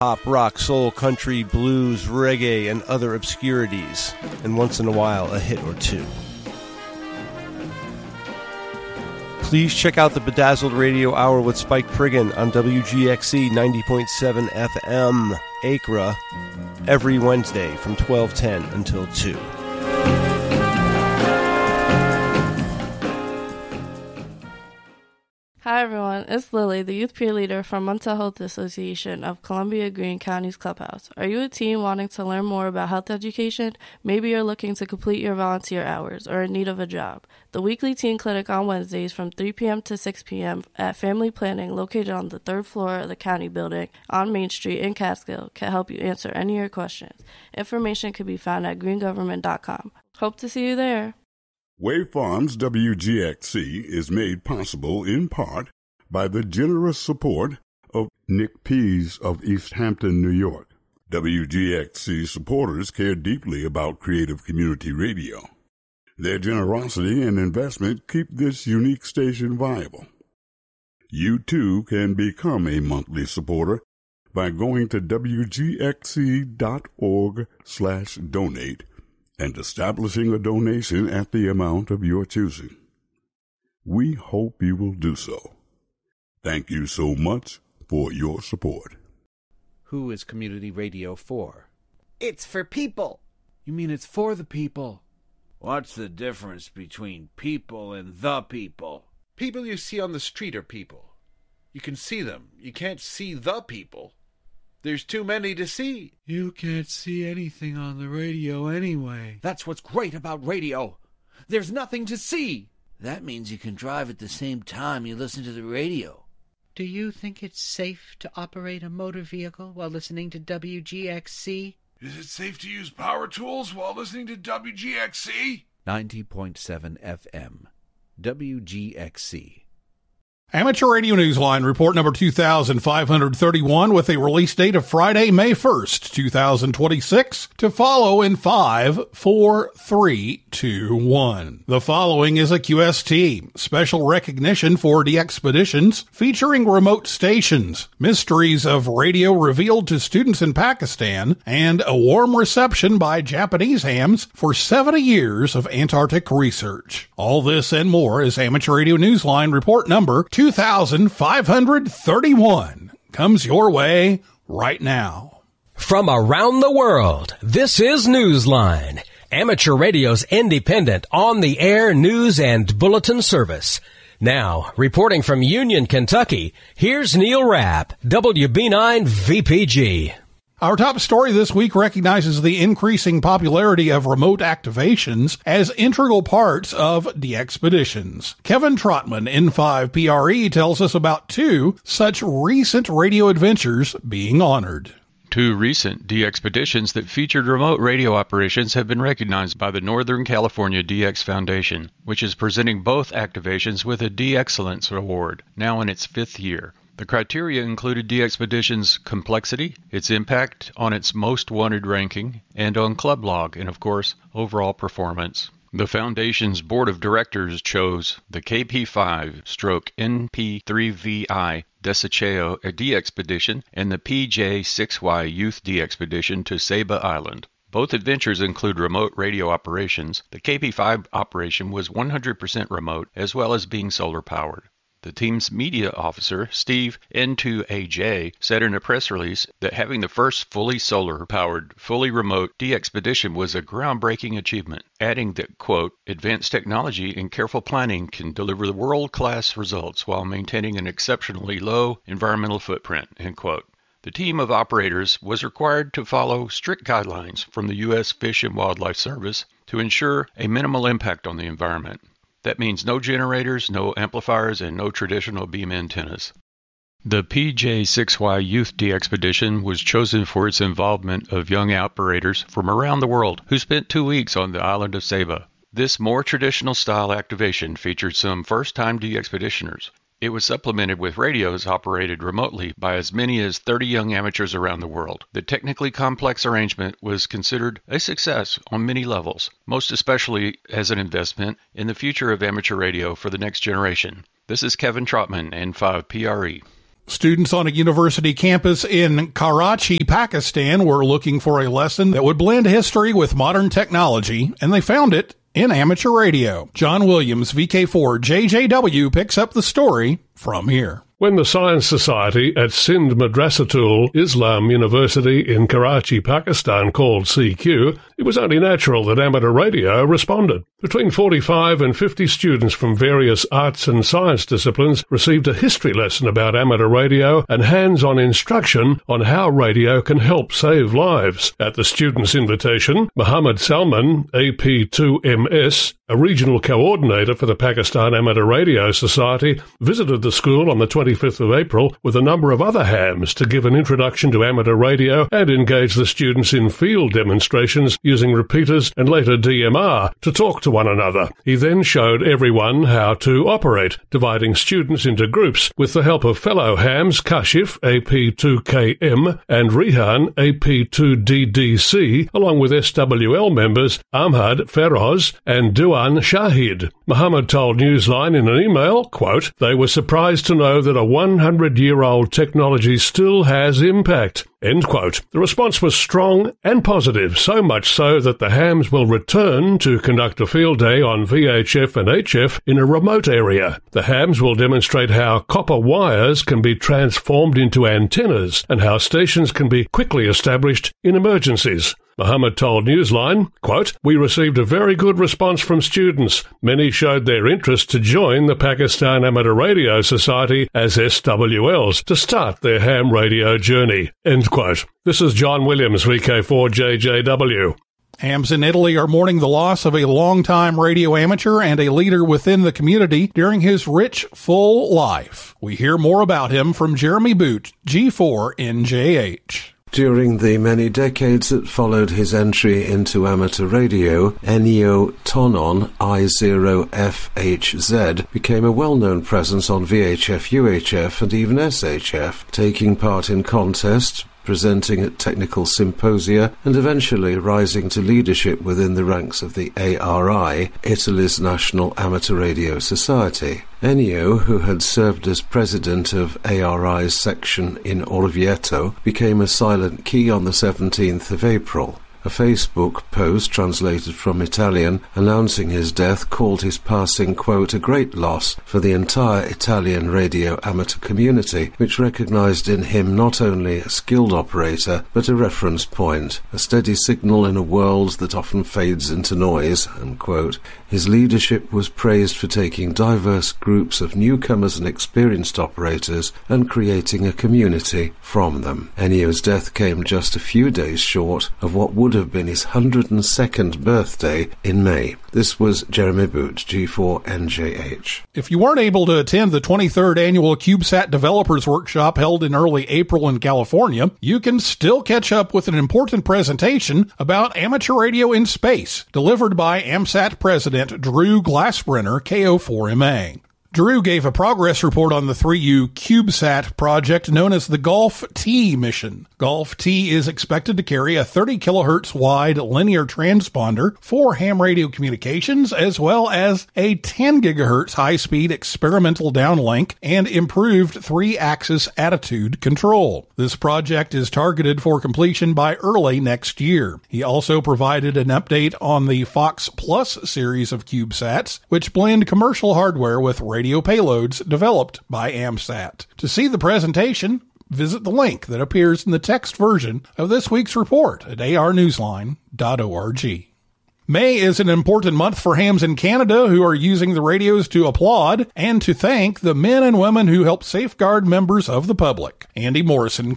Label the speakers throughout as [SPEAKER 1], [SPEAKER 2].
[SPEAKER 1] Pop, rock, soul, country, blues, reggae, and other obscurities, and once in a while, a hit or two. Please check out the Bedazzled Radio Hour with Spike Priggan on WGXC 90.7 FM, Acra, every Wednesday from 12:10 until 2.
[SPEAKER 2] Hi everyone, it's Lily, the youth peer leader from Mental Health Association of Columbia Green County's Clubhouse. Are you a teen wanting to learn more about health education? Maybe you're looking to complete your volunteer hours or in need of a job. The weekly teen clinic on Wednesdays from 3 p.m. to 6 p.m. at Family Planning, located on the third floor of the county building on Main Street in Catskill, can help you answer any of your questions. Information can be found at greengovernment.com. Hope to see you there.
[SPEAKER 3] Wave Farms WGXC is made possible in part by the generous support of Nick Pease of East Hampton, New York. WGXC supporters care deeply about creative community radio. Their generosity and investment keep this unique station viable. You too can become a monthly supporter by going to wgxc.org/donate and establishing a donation at the amount of your choosing. We hope you will do so. Thank you so much for your support.
[SPEAKER 4] Who is community radio for?
[SPEAKER 5] It's for people.
[SPEAKER 4] You mean it's for the people?
[SPEAKER 6] What's the difference between people and the people?
[SPEAKER 7] People you see on the street are people. You can see them. You can't see the people. There's too many to see.
[SPEAKER 8] You can't see anything on the radio anyway.
[SPEAKER 4] That's what's great about radio. There's nothing to see.
[SPEAKER 5] That means you can drive at the same time you listen to the radio.
[SPEAKER 9] Do you think it's safe to operate a motor vehicle while listening to WGXC?
[SPEAKER 10] Is it safe to use power tools while listening to WGXC?
[SPEAKER 4] 90.7 FM. WGXC.
[SPEAKER 11] Amateur Radio Newsline report number 2531 with a release date of Friday, May 1st, 2026 to follow in 5, 4, 3, 2, 1. The following is a QST, special recognition for DXpeditions featuring remote stations, mysteries of radio revealed to students in Pakistan, and a warm reception by Japanese hams for 70 years of Antarctic research. All this and more is Amateur Radio Newsline report number 2531 comes your way right now.
[SPEAKER 12] From around the world, this is Newsline, amateur radio's independent on-the-air news and bulletin service. Now, reporting from Union, Kentucky, here's Neil Rapp, WB9 VPG.
[SPEAKER 11] Our top story this week recognizes the increasing popularity of remote activations as integral parts of DXpeditions. Kevin Trotman, N5PRE, tells us about two such recent radio adventures being honored.
[SPEAKER 13] Two recent DXpeditions that featured remote radio operations have been recognized by the Northern California DX Foundation, which is presenting both activations with a DXcellence Award, now in its 5th year. The criteria included DXpedition's complexity, its impact on its most wanted ranking, and on club log, and of course, overall performance. The Foundation's Board of Directors chose the KP5/NP3VI Desecheo DXpedition and the PJ6Y Youth DXpedition to Saba Island. Both adventures include remote radio operations. The KP5 operation was 100% remote, as well as being solar-powered. The team's media officer, Steve N2AJ, said in a press release that having the first fully solar-powered, fully remote DXpedition was a groundbreaking achievement, adding that, quote, advanced technology and careful planning can deliver the world-class results while maintaining an exceptionally low environmental footprint, end quote. The team of operators was required to follow strict guidelines from the U.S. Fish and Wildlife Service to ensure a minimal impact on the environment. That means no generators, no amplifiers, and no traditional beam antennas. The PJ6Y Youth DXpedition was chosen for its involvement of young operators from around the world who spent 2 weeks on the island of Saba. This more traditional style activation featured some first-time DXpeditioners. It was supplemented with radios operated remotely by as many as 30 young amateurs around the world. The technically complex arrangement was considered a success on many levels, most especially as an investment in the future of amateur radio for the next generation. This is Kevin Trotman, N5PRE.
[SPEAKER 11] Students on a university campus in Karachi, Pakistan were looking for a lesson that would blend history with modern technology, and they found it in amateur radio. John Williams, VK4 JJW, picks up the story from here.
[SPEAKER 14] When the Science Society at Sindh Madrasatul Islam University in Karachi, Pakistan called CQ, it was only natural that amateur radio responded. Between 45 and 50 students from various arts and science disciplines received a history lesson about amateur radio and hands-on instruction on how radio can help save lives. At the students' invitation, Muhammad Salman, AP2MS, a regional coordinator for the Pakistan Amateur Radio Society, visited the school on the 25th of April with a number of other hams to give an introduction to amateur radio and engage the students in field demonstrations using repeaters and later DMR to talk to one another. He then showed everyone how to operate, dividing students into groups with the help of fellow hams Kashif, AP2KM, and Rihan, AP2DDC, along with SWL members Ahmad Feroz and Duan Shahid. Muhammad told Newsline in an email, quote, "They were surprised to know that a 100-year-old technology still has impact." End quote. The response was strong and positive, so much so that the hams will return to conduct a field day on VHF and HF in a remote area. The hams will demonstrate how copper wires can be transformed into antennas and how stations can be quickly established in emergencies. Muhammad told Newsline, quote, "We received a very good response from students. Many showed their interest to join the Pakistan Amateur Radio Society as SWLs to start their ham radio journey." End quote. This is John Williams, VK4 JJW.
[SPEAKER 11] Hams in Italy are mourning the loss of a longtime radio amateur and a leader within the community during his rich, full life. We hear more about him from Jeremy Boot, G4NJH.
[SPEAKER 15] During the many decades that followed his entry into amateur radio, Ennio Tonon, I0FHZ, became a well-known presence on VHF, UHF, and even SHF, taking part in contests, presenting at technical symposia, and eventually rising to leadership within the ranks of the ARI, Italy's National Amateur Radio Society. Ennio, who had served as president of ARI's section in Orvieto, became a silent key on the 17th of April. A Facebook post translated from Italian announcing his death called his passing, quote, "a great loss for the entire Italian radio amateur community, which recognized in him not only a skilled operator, but a reference point, a steady signal in a world that often fades into noise," unquote. His leadership was praised for taking diverse groups of newcomers and experienced operators and creating a community from them. Ennio's death came just a few days short of what would have been his 102nd birthday in May. This was Jeremy Boot, G4NJH.
[SPEAKER 11] If you weren't able to attend the 23rd annual CubeSat Developers Workshop held in early April in California, you can still catch up with an important presentation about amateur radio in space, delivered by AMSAT President Drew Glassbrenner, KO4MA. Drew gave a progress report on the 3U CubeSat project known as the Golf-T mission. Golf-T is expected to carry a 30 kilohertz wide linear transponder for ham radio communications, as well as a 10 gigahertz high-speed experimental downlink and improved 3-axis attitude control. This project is targeted for completion by early next year. He also provided an update on the Fox Plus series of CubeSats, which blend commercial hardware with radio payloads developed by AMSAT. To see the presentation, visit the link that appears in the text version of this week's report at arnewsline.org. May is an important month for hams in Canada who are using the radios to applaud and to thank the men and women who help safeguard members of the public. Andy Morrison,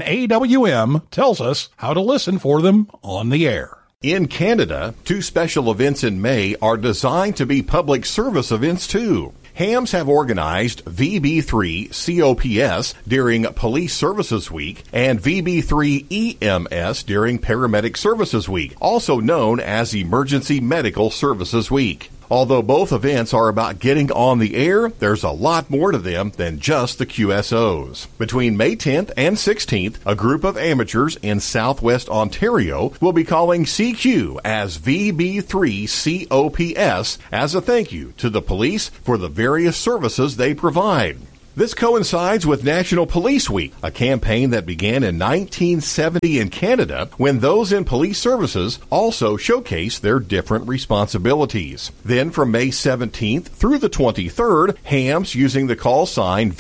[SPEAKER 11] K9AWM, tells us how to listen for them on the air.
[SPEAKER 16] In Canada, 2 special events in May are designed to be public service events too. Hams have organized VB3 COPS during Police Services Week and VB3 EMS during Paramedic Services Week, also known as Emergency Medical Services Week. Although both events are about getting on the air, there's a lot more to them than just the QSOs. Between May 10th and 16th, a group of amateurs in southwest Ontario will be calling CQ as VB3 COPS as a thank you to the police for the various services they provide. This coincides with National Police Week, a campaign that began in 1970 in Canada when those in police services also showcased their different responsibilities. Then from May 17th through the 23rd, hams using the call sign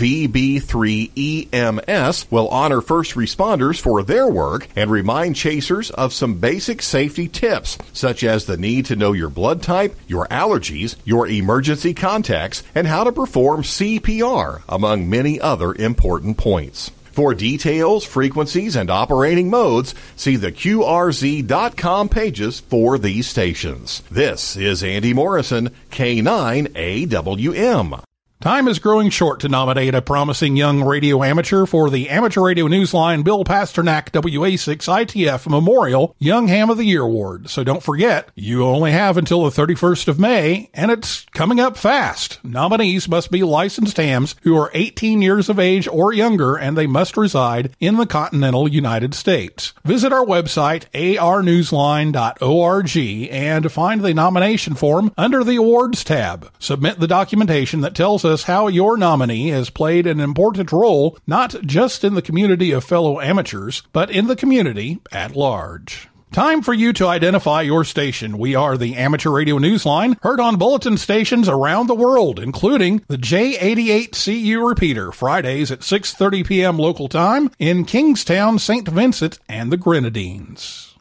[SPEAKER 16] VB3EMS will honor first responders for their work and remind chasers of some basic safety tips, such as the need to know your blood type, your allergies, your emergency contacts, and how to perform CPR, among many other important points. For details, frequencies, and operating modes, see the QRZ.com pages for these stations. This is Andy Morrison, K9AWM.
[SPEAKER 11] Time is growing short to nominate a promising young radio amateur for the Amateur Radio Newsline Bill Pasternak WA6 ITF Memorial Young Ham of the Year Award. So don't forget, you only have until the 31st of May, and it's coming up fast. Nominees must be licensed hams who are 18 years of age or younger, and they must reside in the continental United States. Visit our website, arnewsline.org, and find the nomination form under the Awards tab. Submit the documentation that tells us how your nominee has played an important role, not just in the community of fellow amateurs, but in the community at large. Time for you to identify your station. We are the Amateur Radio Newsline, heard on bulletin stations around the world, including the J88CU repeater, Fridays at 6:30 p.m. local time in Kingstown, St. Vincent, and the Grenadines.